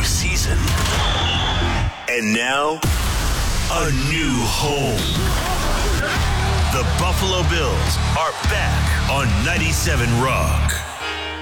season. And now, a new home. The Buffalo Bills are back on 97 Rock.